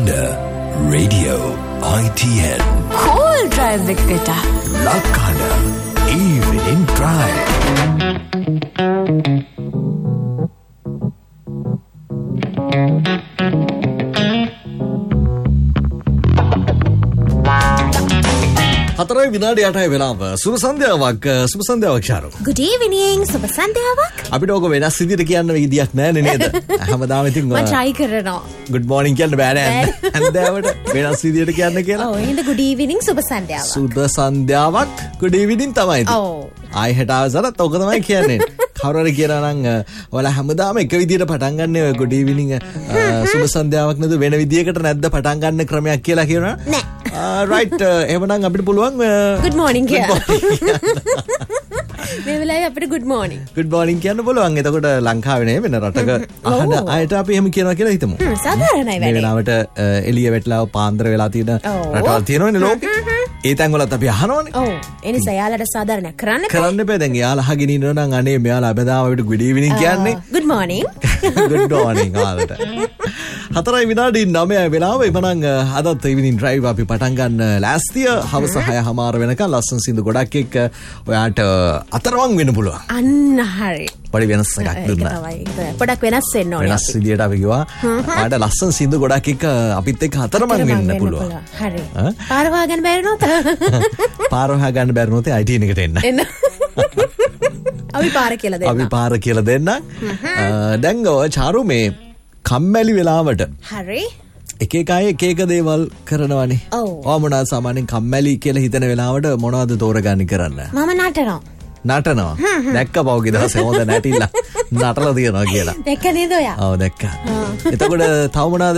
Lakana Radio ITN Cool drive එකකට Lakana Evening Drive හතරයි විනාඩි 8යි වෙලාව. සුබ සන්ධ්‍යාවක් ශාරු. Good evening සුබ සන්ධ්‍යාවක්. අපිට ඕක වෙනස් විදිහට කියන්න විදියක් නැහැ නේද? හැමදාම ඉතින් මම try කරනවා. Good morning කියන්න බෑ නෑ. හන්දෑවට වෙනස් විදිහට කියන්න කියලා. ඔව් එහෙනම් good evening සුබ සන්ධ්‍යාවක්. සුබ සන්ධ්‍යාවක් good evening තමයි ඉතින්. ඔව්. ආයි හෙට අවසරත් ඕක තමයි කියන්නේ. කවුරු හරි කියනවා නම් ඔයාලා හැමදාම එක විදිහට පටන් ගන්න good evening සුබ සන්ධ්‍යාවක් නේද වෙන විදියකට නැද්ද පටන් ගන්න ක්‍රමයක් කියලා කියනවා? නෑ. right එහෙනම් අපිට පුළුවන් good morning කියලා. මේ වෙලාවේ අපිට good morning කියන්න පුළුවන්. එතකොට ලංකාවේ නේ වෙන රටක අහන අයට අපි එහෙම කියනවා කියලා හිතමු. සාධාරණයි වැඩේ. මේ වෙලාවට එළිය වැටලා පාන්දර වෙලා තියෙන රටවල් තියෙනවනේ ලෝකේ. ඒ තැන් වලත් අපි අහනවනේ. ඔව්. ඒ නිසා යාළුවට සාධාරණයක් කරන්න එපා. දැන් යාළුවා අහගෙන ඉන්නවා නම් අනේ මෙයාලා හැමදාම අපිට good evening කියන්නේ. good morning. good morning ආලට. 4 විනාඩි 9 වෙලාව එවනම් අදත් evening drive අපි පටන් ගන්න ලෑස්තිය. හවස 6:00 වෙනකන් ලස්සන සින්දු ගොඩක් එක්ක ඔයාට අතරමං වෙන්න පුළුවන්. අන්න හරි. පොඩි වෙනස් එකක් දුන්නා. පොඩක් වෙනස් වෙන්න ඕනේ. වෙනස් විදියට අපි කිව්වා. ආට ලස්සන සින්දු ගොඩක් එක්ක අපිත් එක්ක අතරමං වෙන්න පුළුවන්. හරි. පාර හොයාගන්න බැරි නෝත. පාර හොයාගන්න බැරි නෝත ITN එකට එන්න. අපි පාර කියලා දෙන්න. දැන් ඔය චාරු මේ කම්මැලි වෙලාවට හරි එක අය එක දේවල් කරනවනේ. ඔව් මොනවාද සාමාන්‍යයෙන් කම්මැලි කියලා හිතන වෙලාවට මොනවද තෝරගන්නේ කරන්න? මම නටනවා. දැක්ක පෞගේ දවසේ හොඳ නැටිලා නටලා තියනවා කියලා. දැක්ක නේද ඔයා? ඔව් දැක්කා. එතකොට තව මොනවාද?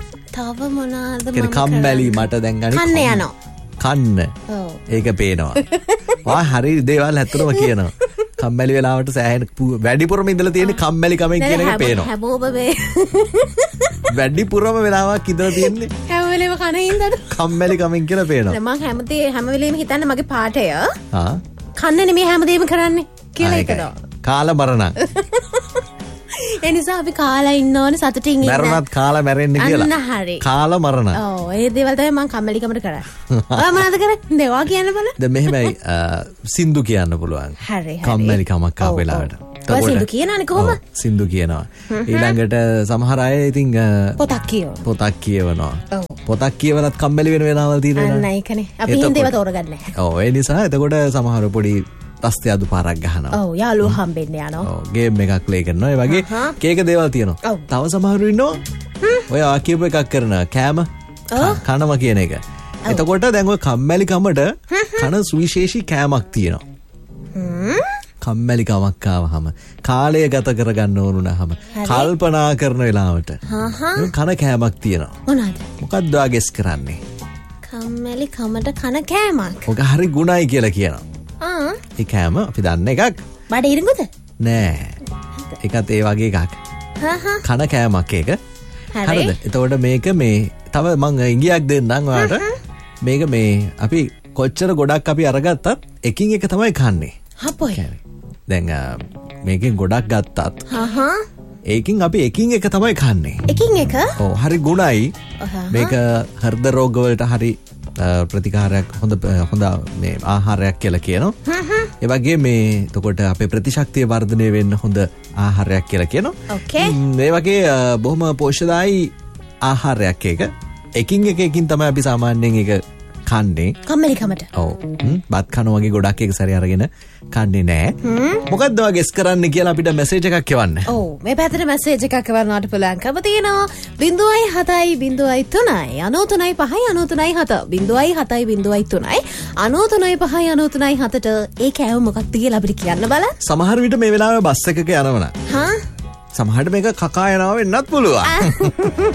කම්මැලි මට දැන් අනිත් කන්න යනවා. කන්න. ඔව්. ඒක පේනවා. වා හරි දේවල් ඇත්තටම කියනවා. කම්මැලි වෙලාවට සෑහෙන වැඩිපුරම ඉඳලා තියෙන කම්මැලි කමෙන් කියන එක පේනවා. හැමෝම මේ වැඩිපුරම වෙලාවක් ඉඳලා තියෙන්නේ හැම වෙලේම කන ඉඳලා කම්මැලි කමෙන් කියලා පේනවා. මම හැම වෙලේම හිතන්නේ මගේ පාඩය කන්න නෙමෙයි හැමදේම කරන්නේ කියලා එකනවා. කාලා මරණ. ඒ නිසා අපි කාලා ඉන්න ඕනේ සතුටින් ඉන්න. මරණත් කාලා මැරෙන්න කියලා. අන්න හරි. කාලා මරණ. ඔව් ඒ දේවල් තමයි මම කම්මැලිකමට කරන්නේ. ඔයා මොනවද කරන්නේ? දේවා කියන්න බල. දැන් මෙහෙමයි සින්දු කියන්න පුළුවන්. හරි. කම්මැලිකමක් ආව වෙලාවට. ඔය සින්දු කියනනේ කොහොමද? සින්දු කියනවා. ඊළඟට සමහර අය ඉතින් පොතක් කියවනවා. පොතක් කියවලත් කම්මැලි වෙන වෙලාවල් තියෙනවා. අන්න ඒකනේ. අපි හින්දේව තෝරගන්නේ නැහැ. ඔව් ඒ නිසා එතකොට සමහර පොඩි රස්තය අදු පාරක් ගහනවා. ඔව් යාළුවෝ හම්බෙන්න යනවා. ඔව් ගේම් එකක් ප්ලේ කරනවා. ඒ වගේ කේක දේවල් තියෙනවා. තව සමහරු ඉන්නවා. ඔය ආකියපු එකක් කරන කෑම කනම කියන එක. එතකොට දැන් ඔය කම්මැලි කමට කන සුවිශේෂී කෑමක් තියෙනවා. කම්මැලි කමක් ආවහම කාලය ගත කරගන්න ඕනුනහම කල්පනා කරන වෙලාවට කන කෑමක් තියෙනවා. මොනවාද? මොකක්ද ඔයා ගෙස් කරන්නේ? කම්මැලි කමට කන කෑමක්. ඔක හරි ගුණයි කියලා කියනවා. ඒ කෑම අපි දන්න එකක්. බඩ ඉරිඟුද? නෑ. ඒකත් ඒ වගේ එකක්. කන කෑමක් ඒක. හරිද? එතකොට මේක මේ තව මං ඉංගියක් දෙන්නම් ඔයාලට. මේක මේ අපි කොච්චර ගොඩක් අපි අරගත්තත් එකින් එක තමයි කන්නේ. හපොයි. දැන් මේකෙන් ගොඩක් ගත්තත් ඒකින් අපි එකින් එක තමයි කන්නේ. එකින් එක? ඔව් හරි ගුණයි. මේක හෘද රෝග වලට හරි ප්‍රතිකාරයක් හොඳ මේ ආහාරයක් කියලා කියනවා. ඒ වගේ මේ එතකොට අපේ ප්‍රතිශක්තිය වර්ධනය වෙන්න හොඳ ආහාරයක් කියලා කියනවා. මේ වගේ බොහොම පෝෂ්‍යදායී ආහාරයක් ඒක. එකින් එක තමයි අපි සාමාන්‍යයෙන් ඒක කන්නේ. කම්මැලි කමට. ඔව්. බත් කන වගේ ගොඩක් එක සැරේ අරගෙන කන්නේ නෑ. මොකද්ද ඔයා ගෙස් කරන්න කියලා අපිට මැසේජ් එකක් එවන්න. ඔව් මේ පැත්තට මැසේජ් එකක් එවන්නට පුළුවන්කම තියෙනවා. 0.7 0.3 93.5 ඒ කෑම මොකක්ද කියලා අපිට කියන්න බලන්න. සමහර විට මේ වෙලාවේ බස් එකක යනවනම්. සමහරට මේක කකා යනවා වෙන්නත් පුළුවන්.